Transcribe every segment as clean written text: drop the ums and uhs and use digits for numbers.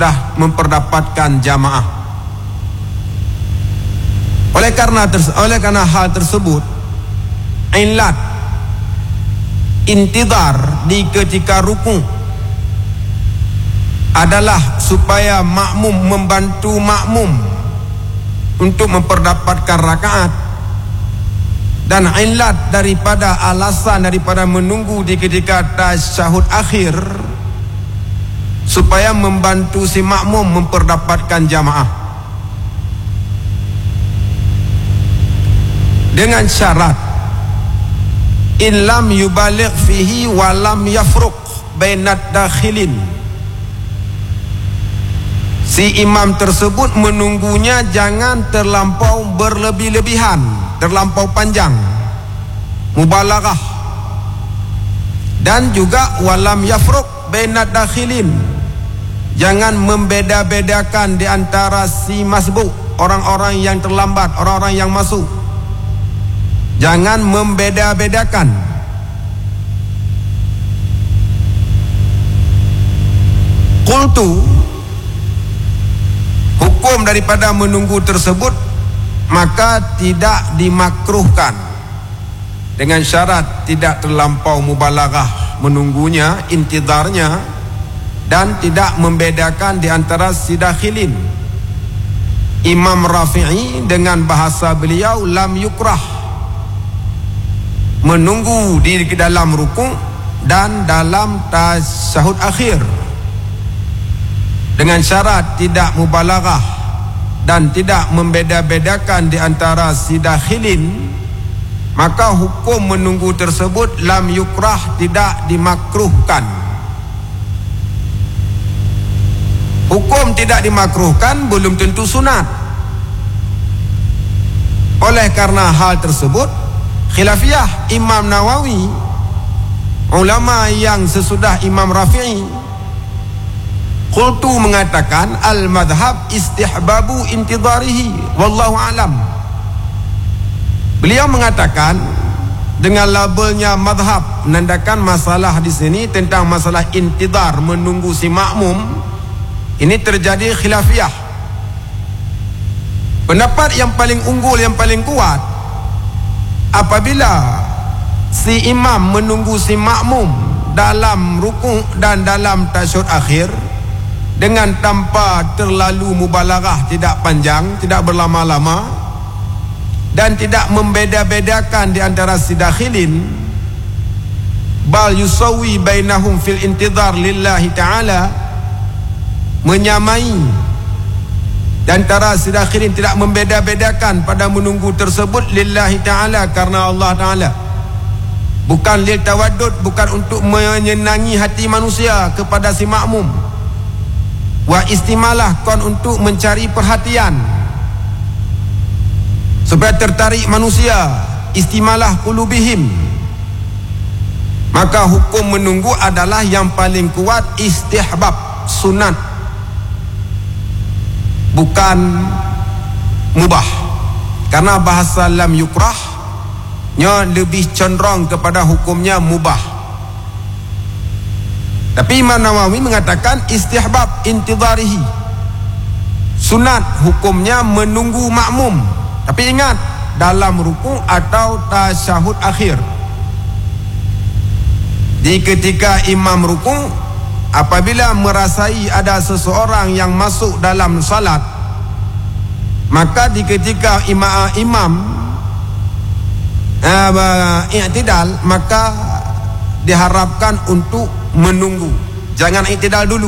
dah memperdapatkan jamaah. Oleh karena hal tersebut, ilat intidhar di ketika rukuk adalah supaya makmum membantu makmum untuk memperdapatkan rakaat, dan ilat daripada alasan daripada menunggu di ketika tasyahud akhir supaya membantu si makmum memperdapatkan jamaah, dengan syarat in lam yubaligh fihi wa lam yafruq bainad dakhilin. Si imam tersebut menunggunya jangan terlampau berlebih-lebihan, terlampau panjang, mubalaghah, dan juga walam yafruq bainad dakhilin, jangan membeda-bedakan di antara si masbuk, orang-orang yang terlambat, orang-orang yang masuk. Jangan membeda-bedakan. Qultu, hukum daripada menunggu tersebut maka tidak dimakruhkan, dengan syarat tidak terlampau mubalaghah menunggunya, intidharnya, dan tidak membedakan di antara si dakhilin. Imam Rafi'i dengan bahasa beliau lam yukrah, menunggu di dalam rukuk dan dalam tasyahud akhir, dengan syarat tidak mubalaghah dan tidak membeda-bedakan di antara si dakhilin, maka hukum menunggu tersebut lam yukrah, tidak dimakruhkan. Hukum tidak dimakruhkan belum tentu sunat. Oleh karena hal tersebut, khilafiyah Imam Nawawi, ulama yang sesudah Imam Rafi'i, qultu mengatakan al-madhab istihbabu intidharihi wallahu alam. Beliau mengatakan dengan labelnya madhab, menandakan masalah di sini tentang masalah intidhar, menunggu si makmum. Ini terjadi khilafiyah. Pendapat yang paling unggul, yang paling kuat, apabila si imam menunggu si makmum dalam rukuk dan dalam tasyahud akhir dengan tanpa terlalu mubalaghah, tidak panjang, tidak berlama-lama, dan tidak membeda-bedakan di antara si dakhilin, bal yusawi bainahum fil intidhar lillahi ta'ala, menyamai di antara si dakhilin, tidak membeda-bedakan pada menunggu tersebut lillahi ta'ala, karena Allah ta'ala, bukan lil tawaddud, bukan untuk menyenangi hati manusia kepada si makmum, wa istimalah, kon untuk mencari perhatian supaya tertarik manusia, istimalah qulubihim. Maka hukum menunggu adalah yang paling kuat istihbab, sunat, bukan mubah. Karena bahasa lam yukrah nya lebih cenderung kepada hukumnya mubah. Tapi Imam Nawawi mengatakan istihbab intidharihi, sunat hukumnya menunggu makmum, tapi ingat dalam rukuk atau tasyahud akhir. Di ketika imam rukuk, apabila merasai ada seseorang yang masuk dalam salat, maka di ketika imam i'tidal, maka diharapkan untuk menunggu, jangan i'tidal dulu,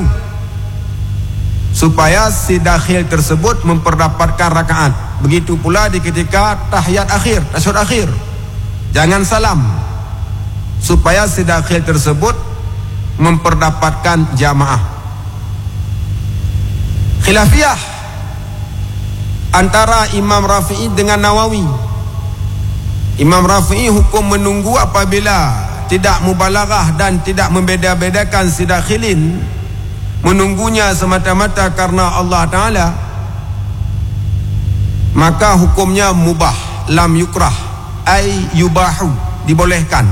supaya si dakhil tersebut memperdapatkan rakaat. Begitu pula di ketika tahiyat akhir, tasyahud akhir, jangan salam, supaya si dakhil tersebut memperdapatkan jamaah. Khilafiyah antara Imam Rafi'i dengan Nawawi. Imam Rafi'i hukum menunggu apabila tidak mubalaghah dan tidak membeda-bedakan si dakhilin, menunggunya semata-mata karena Allah Ta'ala, maka hukumnya mubah, lam yukrah, ay yubahu, dibolehkan.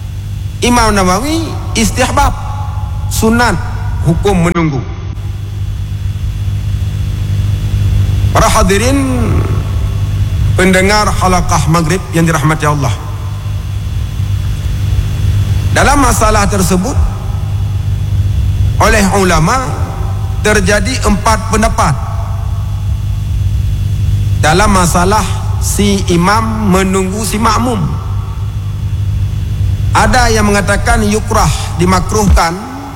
Imam Nawawi istihbab, sunat hukum menunggu. Hadirin pendengar halaqah maghrib yang dirahmati Allah, dalam masalah tersebut oleh ulama terjadi 4 pendapat dalam masalah si imam menunggu si makmum. Ada yang mengatakan yukrah, dimakruhkan.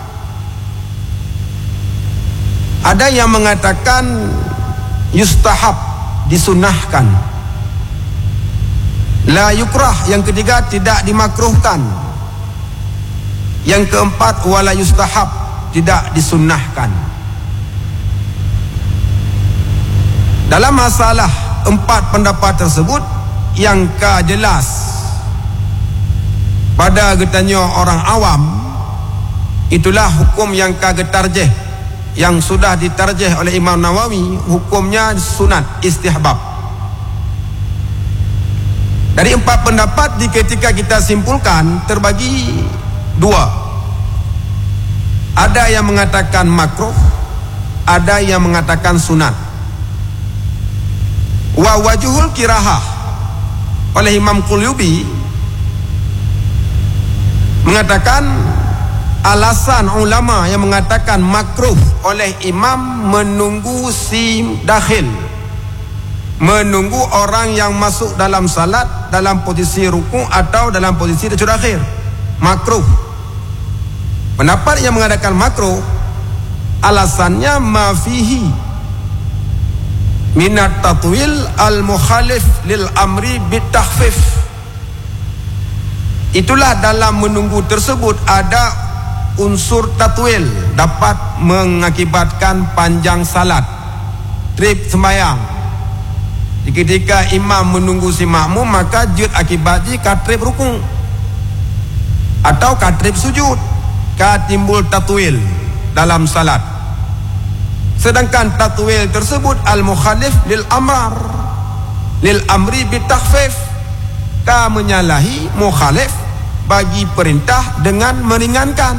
Ada yang mengatakan yustahab, disunahkan. La yukrah, yang ketiga tidak dimakruhkan. Yang keempat wala yustahab, tidak disunnahkan. Dalam masalah 4 pendapat tersebut, yang jelas pada getanya orang awam, itulah hukum yang getarjeh, yang sudah ditarjeh oleh Imam Nawawi, hukumnya sunat istihbab. Dari 4 pendapat ketika kita simpulkan terbagi 2. Ada yang mengatakan makruh, ada yang mengatakan sunat. Wa wajuhul kirahah oleh Imam Qulubi mengatakan, alasan ulama yang mengatakan makruh oleh imam menunggu si dakhil, menunggu orang yang masuk dalam salat dalam posisi ruku' atau dalam posisi tasyahud akhir, makruh. Pendapat yang mengatakan makruh, alasannya ma fihi minat tatwil al-mukhalif lil amri bitakhfif. Itulah dalam menunggu tersebut ada unsur tatwil, dapat mengakibatkan panjang salat, trip sembahyang. Ketika imam menunggu si makmum, maka jud akibatnya katrip ruku atau katrip sujud, timbul tatwil dalam salat. Sedangkan tatwil tersebut al-mukhalif lil amri bitakhfif, menyalahi mukhalif bagi perintah dengan meringankan.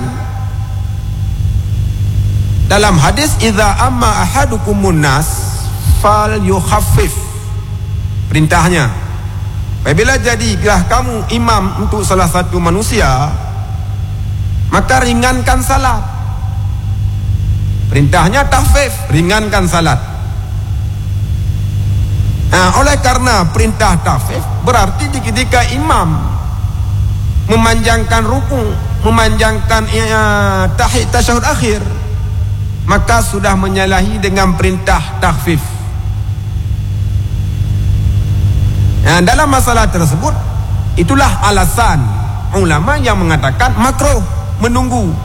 Dalam hadis idza amma ahadukumun nas fal yukhaffif, perintahnya apabila jadilah kamu imam untuk salah satu manusia, maka ringankan salat. Perintahnya takhfif, ringankan salat. Oleh karena perintah takhfif, berarti ketika imam memanjangkan ruku, memanjangkan tasyahud akhir, maka sudah menyalahi dengan perintah takhfif. Dalam masalah tersebut, itulah alasan ulama yang mengatakan makruh menunggu.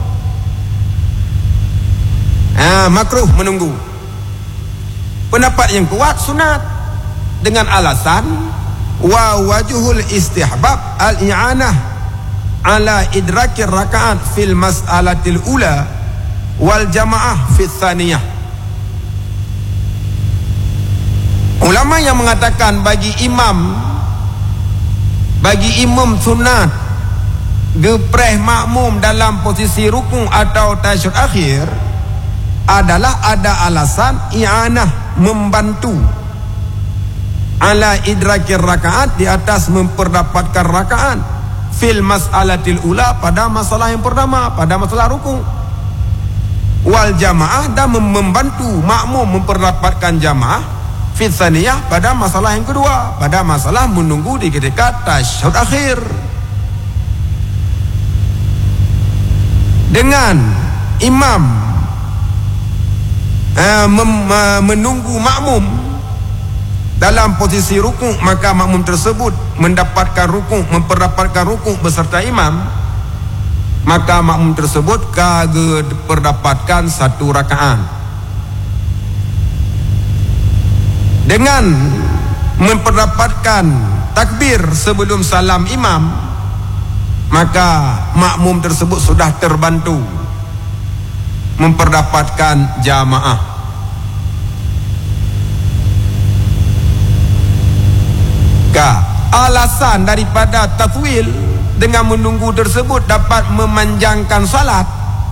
Makruh menunggu. Pendapat yang kuat sunat, dengan alasan wa wajuhul istihbab al-i'anah ala idrakir raka'at fil mas'alatil ula wal jamaah fil thaniyah. Ulama yang mengatakan bagi imam sunat gepreh makmum dalam posisi rukuk atau tasyahud akhir adalah ada alasan i'anah, membantu, ala idrakir rakaat, di atas memperdapatkan rakaat, fil mas'alatil ula, pada masalah yang pertama, pada masalah rukuk, wal jamaah, dan membantu makmum memperdapatkan jamaah, fil tsaniyah, pada masalah yang kedua, pada masalah menunggu di ketika tasyahud akhir. Dengan imam menunggu makmum dalam posisi rukuk, maka makmum tersebut mendapatkan rukuk, memperdapatkan rukuk beserta imam, maka makmum tersebut kagak mendapatkan 1 rakaat. Dengan memperdapatkan takbir sebelum salam imam, maka makmum tersebut sudah terbantu memperdapatkan jamaah. Alasan daripada tatwil dengan menunggu tersebut dapat memanjangkan salat,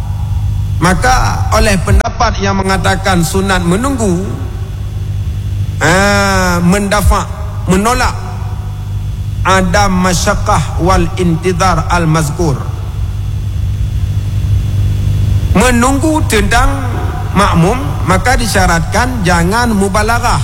maka oleh pendapat yang mengatakan sunat menunggu, menolak adam masyaqqah wal intizar al mazkur, menunggu tentang makmum, maka disyaratkan jangan mubalaghah.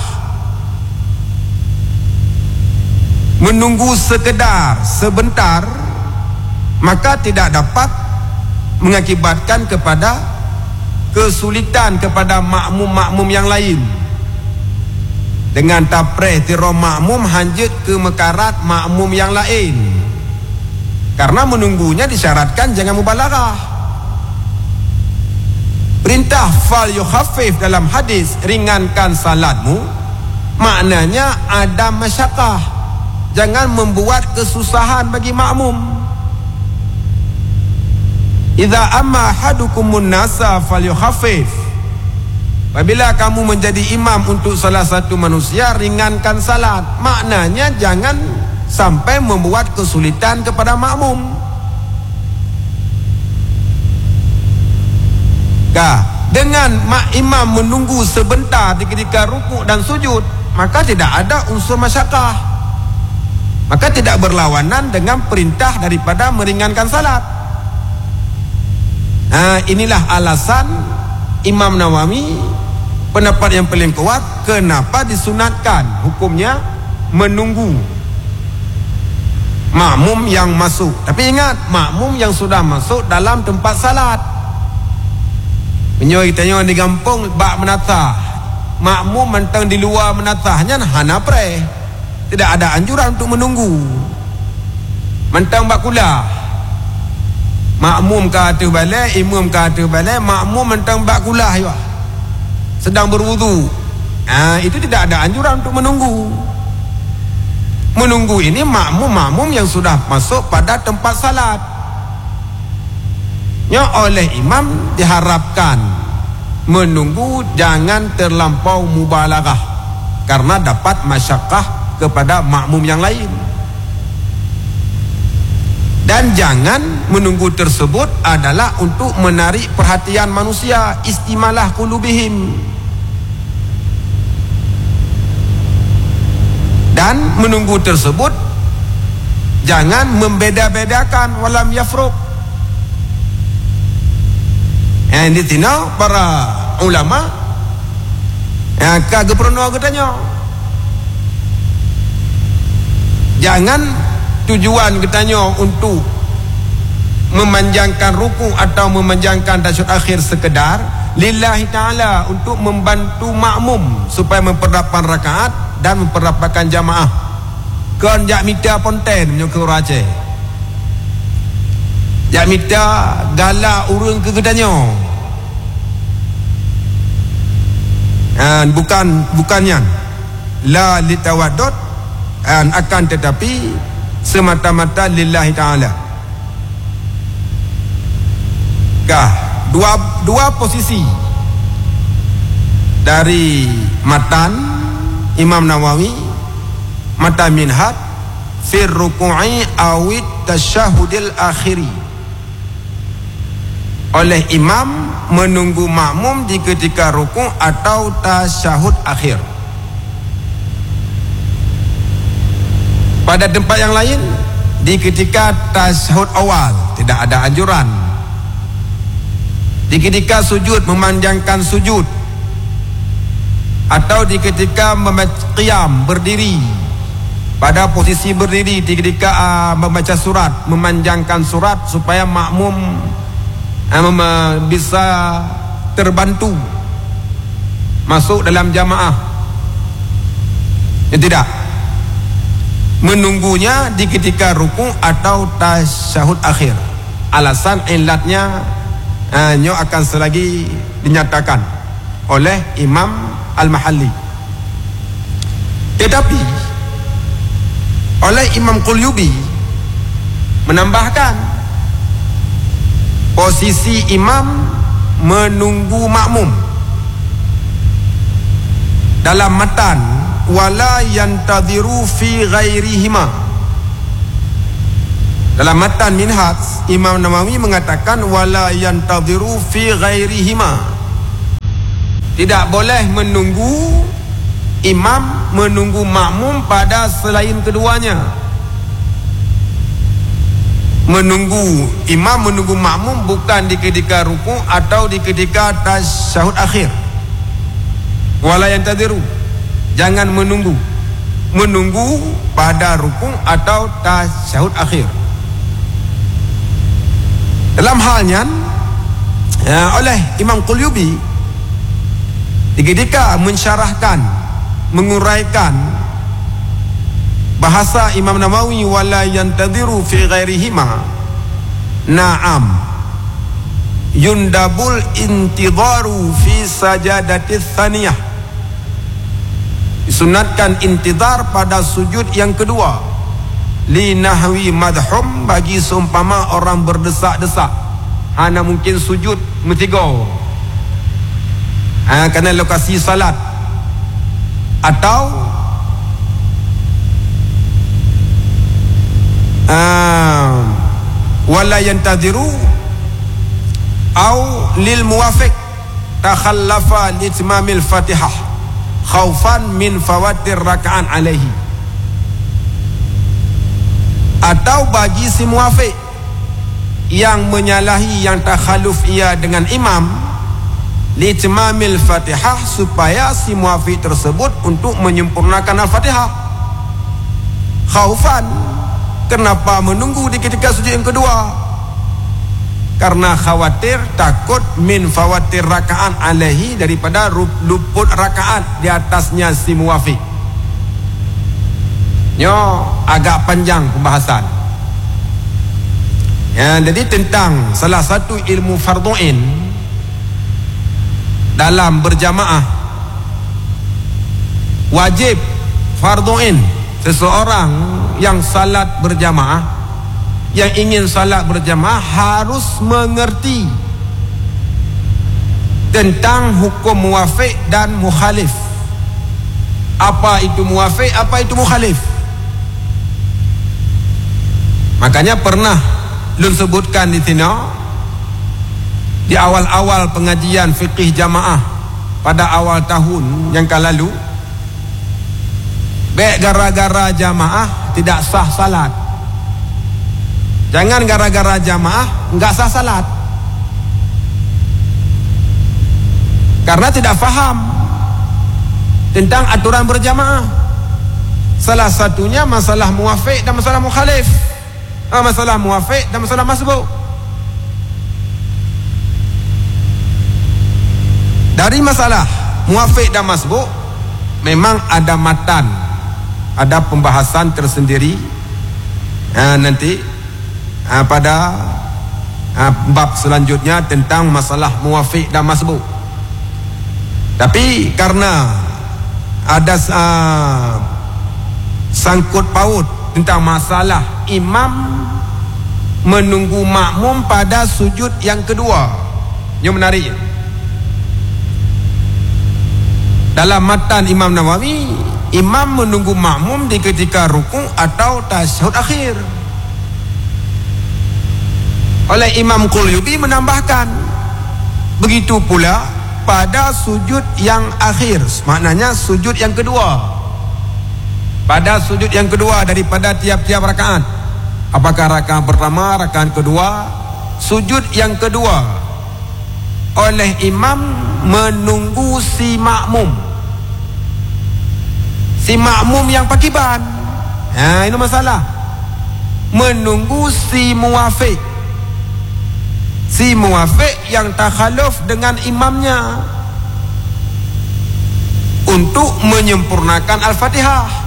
Menunggu sekedar sebentar maka tidak dapat mengakibatkan kepada kesulitan kepada makmum-makmum yang lain. Dengan tapreh tiram makmum hanjut ke mekarat makmum yang lain. Karena menunggunya disyaratkan jangan mubalaghah. Perintah fal yukhaffif dalam hadis ringankan salatmu, maknanya ada masyaqqah, jangan membuat kesusahan bagi makmum. Idza amma ahadukumun nasa falyukhaffif. Apabila kamu menjadi imam untuk salah satu manusia, ringankan salat, maknanya jangan sampai membuat kesulitan kepada makmum. Dengan imam menunggu sebentar di ketika rukuk dan sujud, maka tidak ada unsur masyaqqah, maka tidak berlawanan dengan perintah daripada meringankan salat. Inilah alasan Imam Nawawi, pendapat yang paling kuat, kenapa disunatkan hukumnya menunggu makmum yang masuk. Tapi ingat, makmum yang sudah masuk dalam tempat salat. Penyoi tanya di kampung bak menatah, makmum mentang di luar menatahnya hana pre, tidak ada anjuran untuk menunggu. Mentang bak kulah, makmum ke atas balai, imam ke atas balai, makmum mentang bak kulah juga, sedang berwudu, itu tidak ada anjuran untuk menunggu. Menunggu ini makmum-makmum yang sudah masuk pada tempat salat. Oleh imam diharapkan menunggu jangan terlampau mubalaghah, karena dapat masyaqqah kepada makmum yang lain. Dan jangan menunggu tersebut adalah untuk menarik perhatian manusia, istimalah qulubihim. Dan menunggu tersebut jangan membeda-bedakan, walam yafruq. Yang ditina para ulama kagak pernah katanya, jangan tujuan katanya untuk memanjangkan ruku atau memanjangkan tasyahud akhir sekedar lillahi ta'ala, untuk membantu makmum supaya memperdapatkan rakaat dan memperdapatkan jamaah. Kan jak mita ponten menyokor Aceh, jak mita galak urang ke gedanya, bukannya la litawaddud, akan tetapi semata-mata lillahi ta'ala. Dua posisi dari matan Imam Nawawi, matan minhaj fir ruku'i awit tasyahudil akhiri. Oleh imam menunggu makmum di ketika rukuk atau tasyahud akhir. Pada tempat yang lain, di ketika tasyahud awal tidak ada anjuran. Di ketika sujud memanjangkan sujud, atau di ketika qiyam berdiri, pada posisi berdiri di ketika membaca surat, memanjangkan surat supaya makmum bisa terbantu masuk dalam jamaah. Tidak, menunggunya di ketika rukuk atau tasyahud akhir. Alasan ilatnya akan selagi dinyatakan oleh Imam Al-Mahalli. Tetapi oleh Imam Qulyubi menambahkan posisi imam menunggu makmum dalam matan wala yantadhiru fi ghairihima. Dalam matan minhaj, Imam Nawawi mengatakan wala yantadhiru fi ghairihima, tidak boleh menunggu imam menunggu makmum pada selain keduanya. Imam menunggu makmum bukan di ketika rukuk atau di ketika tasyahud akhir. Wala yantadiru, jangan menunggu pada rukuk atau tasyahud akhir. Dalam halnya oleh Imam Qulyubi ketika mensyarahkan, menguraikan bahasa Imam Nawawi, wala yantadiru fi ghairihima, na'am yundabul intidaru fi sajadatis tsaniyah, disunatkan intidar pada sujud yang kedua, li nahwi madhum, bagi seumpama orang berdesak-desak, hanya mungkin sujud metigo kerana lokasi salat, atau wala yantadiru au lil muwafiq takhallafa li itmamil fatihah khaufan min fawatir raka'an alaihi, atau bagi si muwafiq yang menyalahi, yang takhalluf ia dengan imam, li itmamil fatihah, supaya si muwafiq tersebut untuk menyempurnakan al-fatihah. Khaufan, kenapa menunggu di ketika sujud yang kedua? Karena khawatir, takut min fawatir raka'an alaihi, daripada luput rakaat di atasnya si muwafiq. Agak panjang pembahasan. Jadi tentang salah satu ilmu fardhu'in dalam berjamaah, wajib fardhu'in seseorang yang salat berjamaah, yang ingin salat berjamaah, harus mengerti tentang hukum muwafiq dan mukhalif. Apa itu muwafiq, apa itu mukhalif. Makanya pernah Lun sebutkan di sini di awal-awal pengajian fiqih jamaah pada awal tahun yang lalu, gara-gara jamaah tidak sah salat. Jangan gara-gara jamaah enggak sah salat, karena tidak faham tentang aturan berjamaah. Salah satunya masalah muwafiq dan masalah mukhalif, masalah muwafiq dan masalah masbuk. Dari masalah muwafiq dan masbuk memang ada matan, ada pembahasan tersendiri nanti pada bab selanjutnya tentang masalah muwafiq dan masbuk. Tapi karena ada sangkut paut tentang masalah imam menunggu makmum pada sujud yang kedua, yang menarik, dalam matan Imam Nawawi, imam menunggu makmum di ketika rukuk atau tasyahud akhir. Oleh Imam Qulyubi menambahkan, begitu pula pada sujud yang akhir, maknanya sujud yang kedua. Pada sujud yang kedua daripada tiap-tiap rakaat, apakah rakaat pertama, rakaat kedua, sujud yang kedua, oleh imam menunggu si makmum. Si makmum yang pakiban, ini masalah. Menunggu si muwafiq, si muwafiq yang takhaluf dengan imamnya untuk menyempurnakan Al-Fatihah.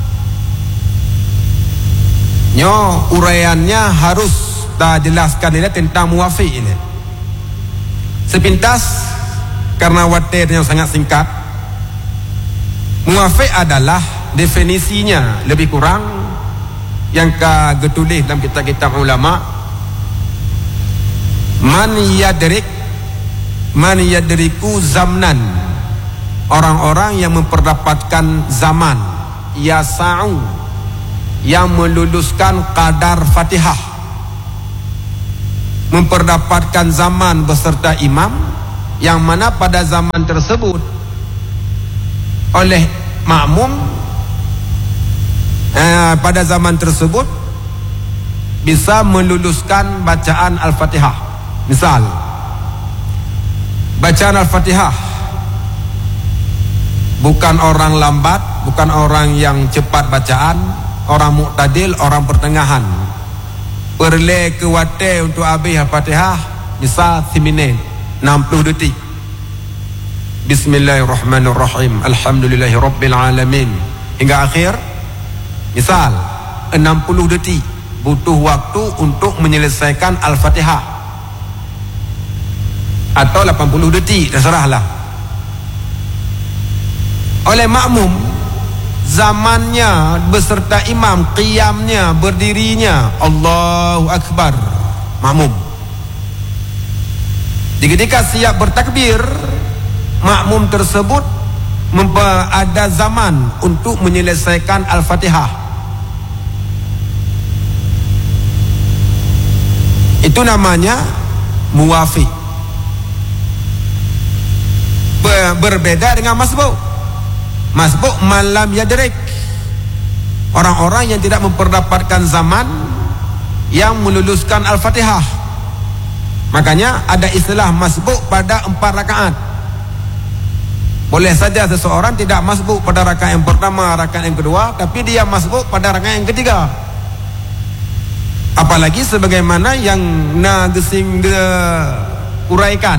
Uraiannya harus tak jelaskan ini tentang muwafiq ini. Sepintas, karena waktu yang sangat singkat, muwafiq adalah definisinya lebih kurang yang ketulis dalam kitab-kitab ulama, man yadriku zamnan, orang-orang yang memperdapatkan zaman, yasa'u, yang meluluskan kadar Fatihah, memperdapatkan zaman beserta imam, yang mana pada zaman tersebut oleh makmum pada zaman tersebut bisa meluluskan bacaan Al-Fatihah. Misal, bacaan Al-Fatihah bukan orang lambat, bukan orang yang cepat bacaan, orang mu'tadil, orang pertengahan. Perle ke wate untuk habis Al-Fatihah, misal 3 minit, 60 detik. Bismillahirrahmanirrahim, Alhamdulillahirrabbilalamin, hingga akhir. Misal 60 detik butuh waktu untuk menyelesaikan Al-Fatihah, atau 80 detik, terserahlah. Oleh makmum, zamannya beserta imam, qiyamnya, berdirinya, Allahu Akbar, makmum. Ketika siap bertakbir, makmum tersebut ada zaman untuk menyelesaikan Al-Fatihah. Itu namanya muwafiq. Berbeda dengan masbuk. Masbuk malam yadrik, orang-orang yang tidak memperdapatkan zaman yang meluluskan Al-Fatihah. Makanya ada istilah masbuk pada 4 rakaat. Boleh saja seseorang tidak masbuk pada rakaat yang pertama, rakaat yang kedua, tapi dia masbuk pada rakaat yang ketiga. Apalagi sebagaimana yang gesing uraikan.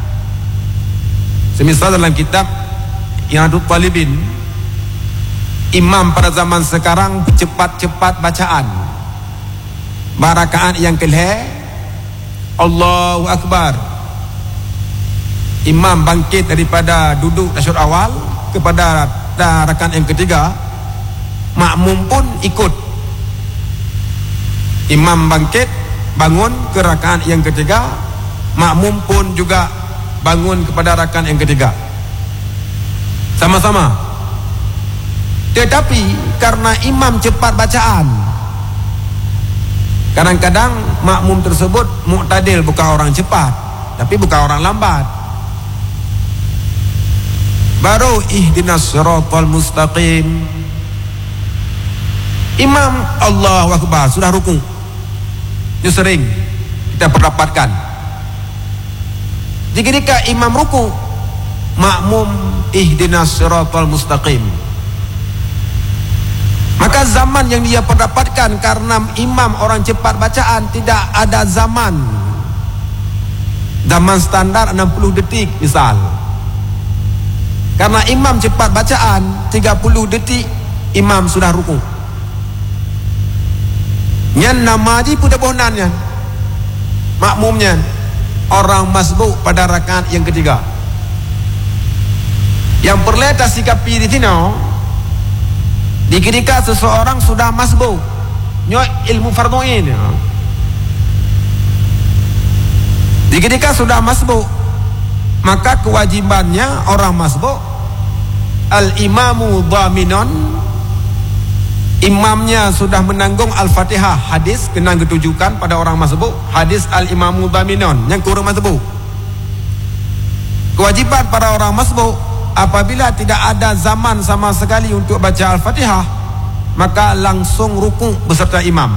Semisal dalam kitab Iradut Talibin, imam pada zaman sekarang cepat-cepat bacaan. Rakaat yang kelih, Allahu Akbar, imam bangkit daripada duduk tasyahud awal kepada rakaat yang ketiga, makmum pun ikut. Imam bangkit, bangun ke rakaat yang ketiga, makmum pun juga bangun kepada rakaat yang ketiga, sama-sama. Tetapi karena imam cepat bacaan, kadang-kadang makmum tersebut mu'tadil, bukan orang cepat tapi bukan orang lambat. Baru ihdinas siratal mustaqim, imam Allahu Akbar, sudah rukuk. Itu sering kita perdapatkan. Jika imam rukuk, makmum ihdinas siratal mustaqim. Maka zaman yang dia perdapatkan karena imam orang cepat bacaan, tidak ada zaman standar 60 detik misal. Karena imam cepat bacaan, 30 detik imam sudah rukuk. Yang nama di pudah bohonannya, makmumnya orang masbuk pada rakaat yang ketiga. Yang perlu kita sikapi di sini, ketika seseorang sudah masbuk, ilmu fardhu'in, ketika sudah masbuk, maka kewajibannya orang masbuk, al-imamu dhaminon, imamnya sudah menanggung Al-Fatihah. Hadis kenang ketujukan pada orang masbuk, hadis al-imamu dhaminon, yang kurang masbuk. Kewajiban para orang masbuk, apabila tidak ada zaman sama sekali untuk baca Al-Fatihah, maka langsung rukuk beserta imam.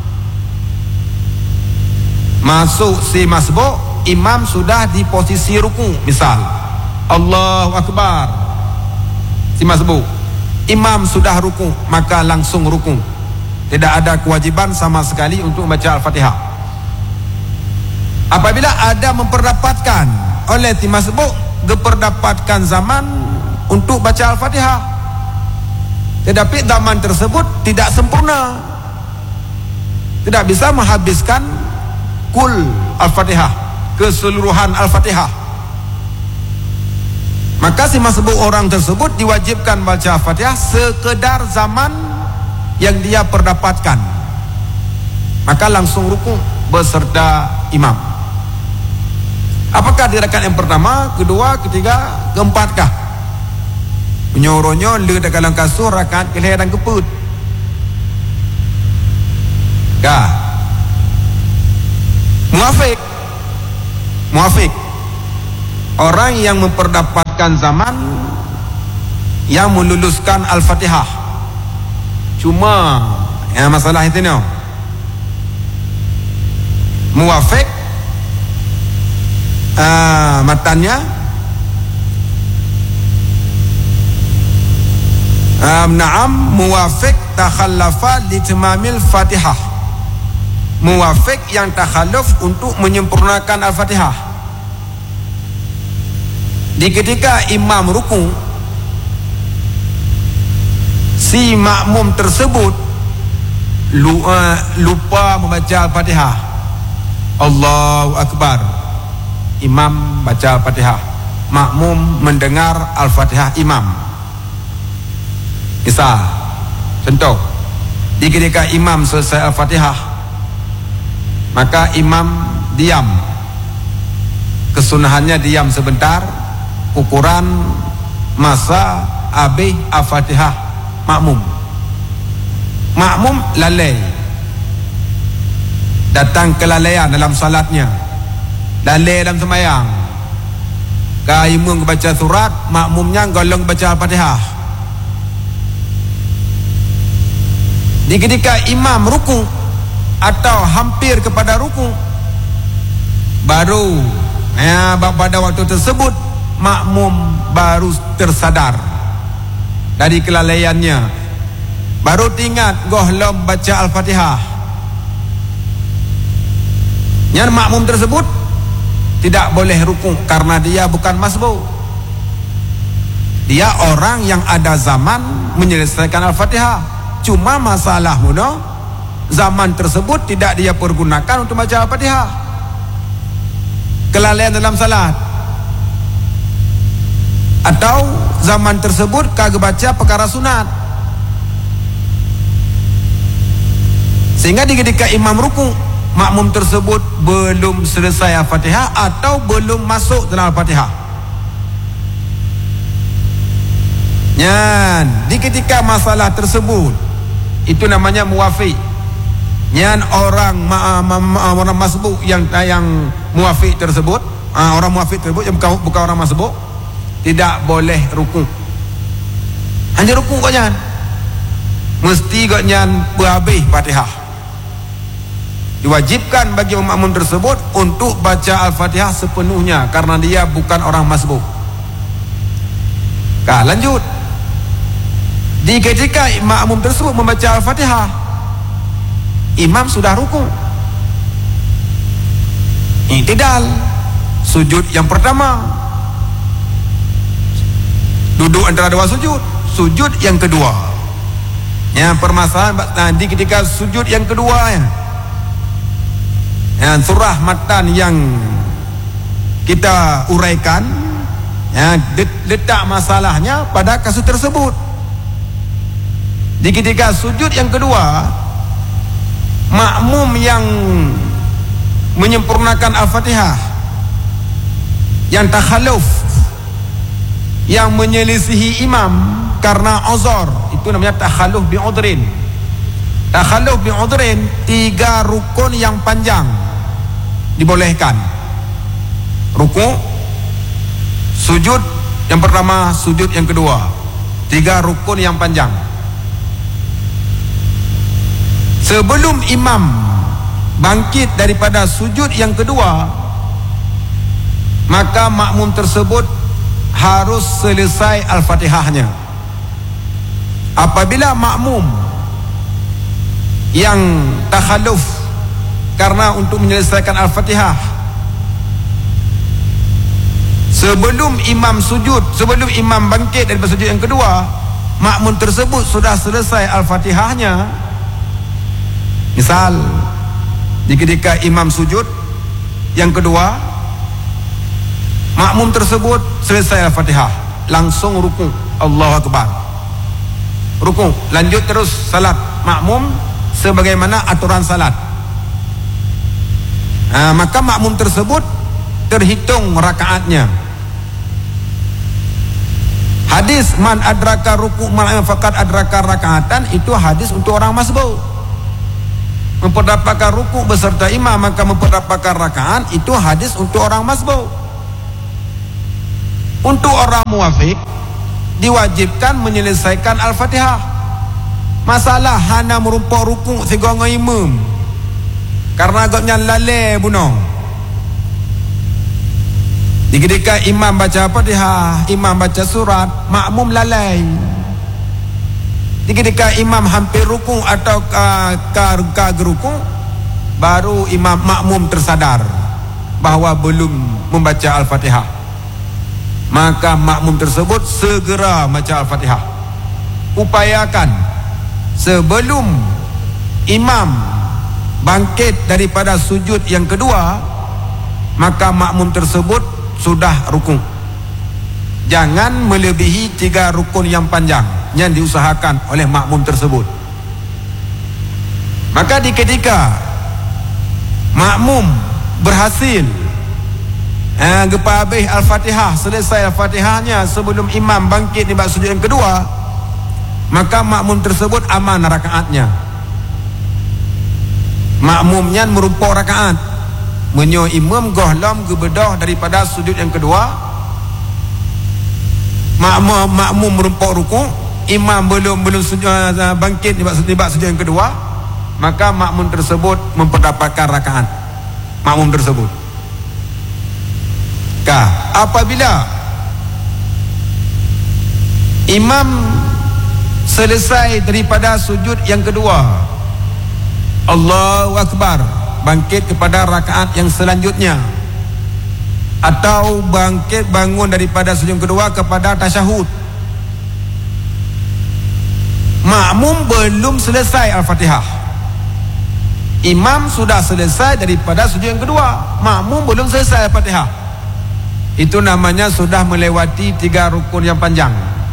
Masuk si masbuk, imam sudah di posisi rukuk, misal Allahu Akbar, si masbuk, imam sudah rukuk, maka langsung rukuk. Tidak ada kewajiban sama sekali untuk baca Al-Fatihah. Apabila ada memperdapatkan oleh si masbuk, diperdapatkan zaman untuk baca Al-Fatihah, tetapi zaman tersebut tidak sempurna, tidak bisa menghabiskan kul Al-Fatihah, keseluruhan Al-Fatihah, maka si masbuk orang tersebut diwajibkan baca Al-Fatihah sekedar zaman yang dia perdapatkan, maka langsung rukuk beserta imam. Apakah di rakaat yang pertama, kedua, ketiga, keempat kah? Menyoronyo le dalam kasur rakaat kelih dan keput kah? Muafiq, orang yang memperdapatkan zaman yang meluluskan Al-Fatihah. Cuma masalah itu ni muwafiq matannya na'am muwafiq takhallafa litimamil Fatihah, muwafiq yang takhalluf untuk menyempurnakan Al-Fatihah. Di ketika imam ruku, si makmum tersebut lupa membaca Al-Fatihah. Allahu Akbar, imam baca Al-Fatihah, makmum mendengar Al-Fatihah imam. Misal, contoh, di ketika imam selesai Al-Fatihah, maka imam diam. Kesunahannya diam sebentar, ukuran masa habis Al-Fatihah makmum. Makmum lalai, datang kelalaian dalam salatnya, lalai dalam sembahyang. Imam baca surat, makmumnya golong baca Al-Fatihah. Di ketika imam ruku atau hampir kepada ruku, baru pada waktu tersebut makmum baru tersadar dari kelalaiannya, baru ingat golong baca Al-Fatihah. Yang makmum tersebut tidak boleh ruku karena dia bukan masbuk. Dia orang yang ada zaman menyelesaikan Al-Fatihah. Cuma masalah zaman tersebut tidak dia pergunakan untuk baca Al-Fatihah. Kelalaian dalam salat, atau zaman tersebut kagak baca perkara sunat, sehingga ketika imam ruku, makmum tersebut belum selesai Al-Fatihah atau belum masuk dalam Al-Fatihah. Di ketika masalah tersebut, itu namanya muwafiq. Orang masbuk yang muwafiq tersebut, orang muwafiq tersebut yang bukan orang masbuk, tidak boleh ruku. Hanya ruku kok jangan. Mesti kok jangan berhabis Fatihah. Diwajibkan bagi makmum tersebut untuk baca Al-Fatihah sepenuhnya karena dia bukan orang masbuk. Lanjut. Di ketika makmum tersebut membaca Al-Fatihah, imam sudah ruku. I'tidal, sujud yang pertama, duduk antara dua sujud, sujud yang kedua. Permasalahan di ketika sujud yang kedua, surah matan yang kita uraikan, letak masalahnya pada kasus tersebut. Di ketika sujud yang kedua, makmum yang menyempurnakan Al-Fatihah, yang takhalluf, yang menyelisihi imam karena uzur, itu namanya takhalluf bi'udrin. Takhalluf bi'udrin, 3 rukun yang panjang dibolehkan. Ruku, sujud yang pertama, sujud yang kedua, 3 rukun yang panjang. Sebelum imam bangkit daripada sujud yang kedua, maka makmum tersebut harus selesai Al-Fatihahnya. Apabila makmum yang takhalluf karena untuk menyelesaikan Al-Fatihah, sebelum imam sujud, sebelum imam bangkit daripada sujud yang kedua, makmum tersebut sudah selesai Al-Fatihahnya. Misal, di ketika imam sujud yang kedua, makmum tersebut selesai Al-Fatihah, langsung ruku, Allahu Akbar, ruku, lanjut terus salat makmum sebagaimana aturan salat. Maka makmum tersebut terhitung rakaatnya. Hadis man adraka ruku ma'am faqad adraka rakaatan, itu hadis untuk orang masbuk. Memperdapatkan ruku beserta imam maka memperdapatkan rakaat, itu hadis untuk orang masbuk. Untuk orang muwafiq, diwajibkan menyelesaikan Al-Fatihah. Masalah hana merumpuk rukuk segala imam karena agaknya lalai bunuh. Ketika imam baca Fatihah, imam baca surat, makmum lalai. Ketika imam hampir rukuk atau ke rukuk, baru imam makmum tersadar bahawa belum membaca Al-Fatihah. Maka makmum tersebut segera baca Al-Fatihah. Upayakan sebelum imam bangkit daripada sujud yang kedua, maka makmum tersebut sudah rukuk. Jangan melebihi 3 rukun yang panjang yang diusahakan oleh makmum tersebut. Maka di ketika makmum berhasil gepa habis Al-Fatihah, selesai Al-Fatihahnya sebelum imam bangkit di sujud yang kedua, maka makmum tersebut aman rakaatnya. Makmumnya merumpuk rakaat, menyo imam gohlam gebedah daripada sujud yang kedua, makmum merumpuk rukuk, imam belum bangkit di sujud yang kedua, maka makmum tersebut memperdapatkan rakaat makmum tersebut. Apabila imam selesai daripada sujud yang kedua, Allahu Akbar, bangkit kepada rakaat yang selanjutnya, atau bangkit bangun daripada sujud yang kedua kepada tasyahud, makmum belum selesai Al-Fatihah, imam sudah selesai daripada sujud yang kedua, makmum belum selesai Al-Fatihah, itu namanya sudah melewati 3 rukun yang panjang.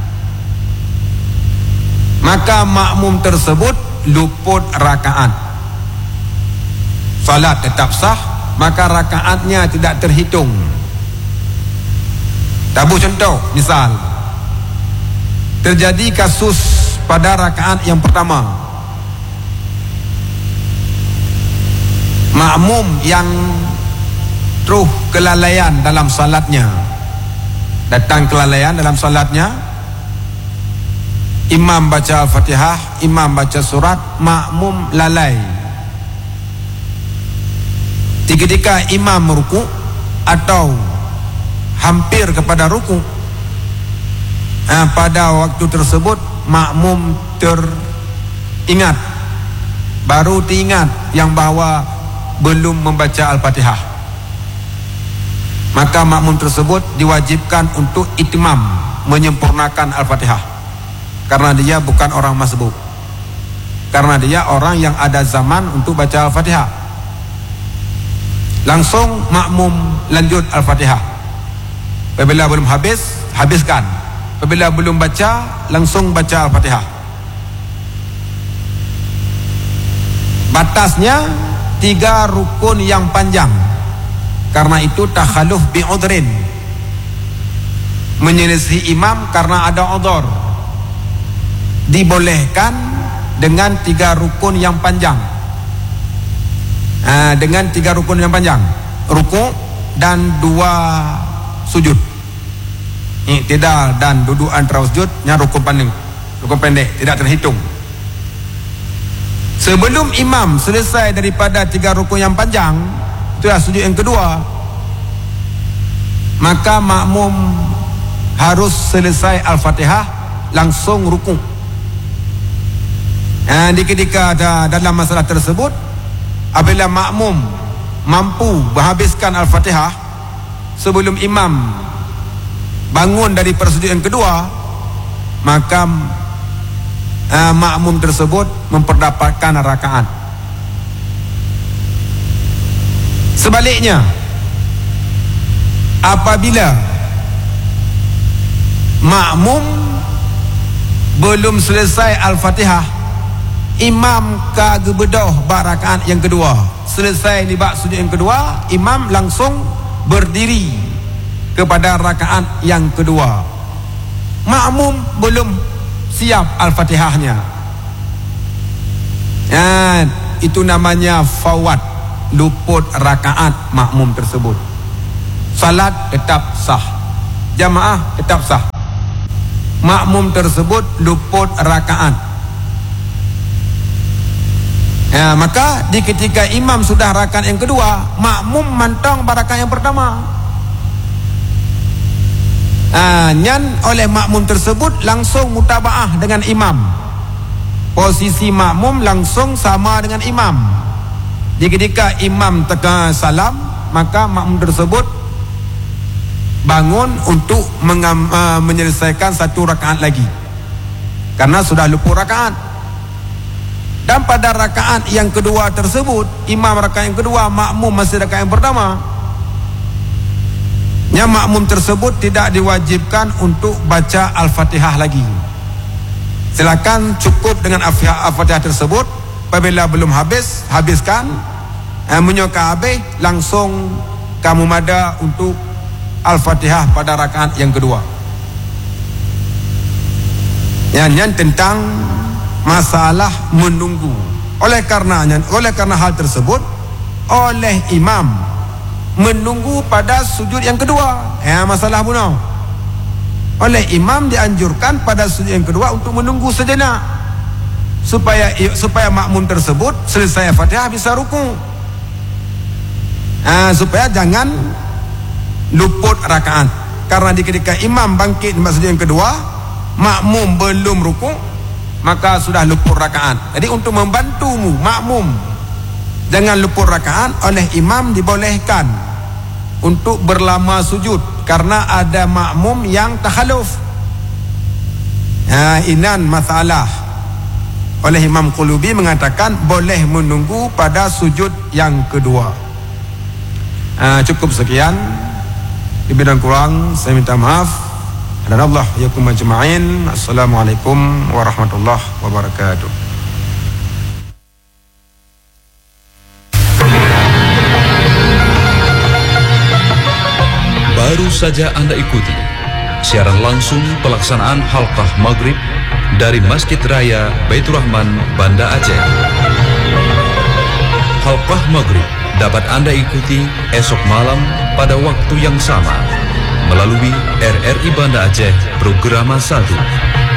Maka makmum tersebut luput rakaat, salat tetap sah, maka rakaatnya tidak terhitung. Tabu contoh, misal terjadi kasus pada rakaat yang pertama, makmum yang terus kelalaian dalam salatnya, datang kelalaian dalam salatnya, imam baca Al-Fatihah, imam baca surat, makmum lalai. Ketika imam merukuk atau hampir kepada rukuk, pada waktu tersebut makmum teringat, baru teringat yang bahawa belum membaca Al-Fatihah, maka makmum tersebut diwajibkan untuk itmam, menyempurnakan Al-Fatihah, karena dia bukan orang masbuk, karena dia orang yang ada zaman untuk baca Al-Fatihah. Langsung makmum lanjut Al-Fatihah. Apabila belum habis, habiskan. Apabila belum baca, langsung baca Al-Fatihah. Batasnya 3 rukun yang panjang. Karena itu takhaluf bi'udrin, menyelisih imam karena ada udhur, dibolehkan dengan 3 rukun yang panjang. Dengan 3 rukun yang panjang, rukuk dan 2 sujud, i'tidal dan duduk antara sujudnya rukun pendek, tidak terhitung. Sebelum imam selesai daripada 3 rukun yang panjang, itulah sujud yang kedua, maka makmum harus selesai Al-Fatihah langsung rukuk. Ketika dalam masalah tersebut, apabila makmum mampu menghabiskan Al-Fatihah sebelum imam bangun dari sujud yang kedua, maka makmum tersebut memperdapatkan rakaat. Sebaliknya, apabila makmum belum selesai Al-Fatihah, imam kagebedah rakaat yang kedua, selesai di sujud yang kedua, imam langsung berdiri kepada rakaat yang kedua, makmum belum siap Al-Fatihahnya, itu namanya fawat, luput rakaat makmum tersebut. Salat tetap sah, jamaah tetap sah. makmum tersebut luput rakaat. Maka di ketika imam sudah rakaat yang kedua, makmum mantong pada rakaat yang pertama. Nyan oleh makmum tersebut langsung mutabaah dengan imam. Posisi makmum langsung sama dengan imam. Di ketika imam teka salam, maka makmum tersebut bangun untuk menyelesaikan satu rakaat lagi, karena sudah luput rakaat. Dan pada rakaat yang kedua tersebut, imam rakaat yang kedua, makmum masih rakaat yang pertama, yang makmum tersebut tidak diwajibkan untuk baca Al-Fatihah lagi. Silakan cukup dengan Al-Fatihah tersebut. Apabila belum habiskan, menyoka habis, langsung kamu mada untuk Al-Fatihah pada rakaat yang kedua. Yang tentang masalah menunggu. Oleh karena hal tersebut, oleh imam menunggu pada sujud yang kedua. Masalah bunuh. Oleh imam dianjurkan pada sujud yang kedua untuk menunggu sejenak, supaya makmum tersebut selesai Fatihah bisa ruku. Supaya jangan luput rakaat. Karena ketika imam bangkit di sujud yang kedua, makmum belum ruku, maka sudah luput rakaat. Jadi untuk membantumu makmum jangan luput rakaat, oleh imam dibolehkan untuk berlama sujud, karena ada makmum yang takhaluf. Inan masalah. Oleh Imam Qulubi mengatakan boleh menunggu pada sujud yang kedua. Cukup sekian. Lebih dan kurang saya minta maaf. Dan Allah yakum ajma'in. Assalamualaikum warahmatullahi wabarakatuh. Baru saja Anda ikuti siaran langsung pelaksanaan halqah maghrib dari Masjid Raya Baitur Rahman, Banda Aceh. Halqah maghrib dapat Anda ikuti esok malam pada waktu yang sama melalui RRI Banda Aceh Programa 1.